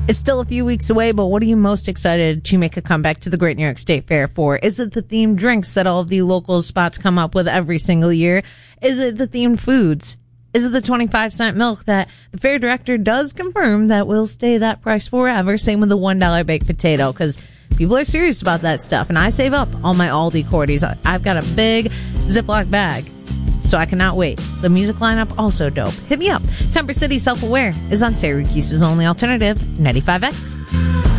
It's still a few weeks away, but what are you most excited to make a comeback to the Great New York State Fair for? Is it the themed drinks that all of the local spots come up with every single year? Is it the themed foods? Is it the 25-cent milk that the fair director does confirm that will stay that price forever? Same with the $1 baked potato, because people are serious about that stuff. And I save up all my Aldi Cordies. I've got a big Ziploc bag, so I cannot wait. The music lineup, also dope. Hit me up. Temper City Self-Aware is on Syracuse's only alternative, 95X.